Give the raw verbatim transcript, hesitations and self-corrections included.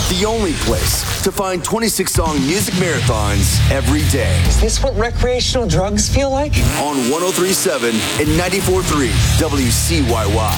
the only place to find twenty-six song music marathons every day. Is this what recreational drugs feel like? On one oh three point seven and ninety-four point three W C Y Y.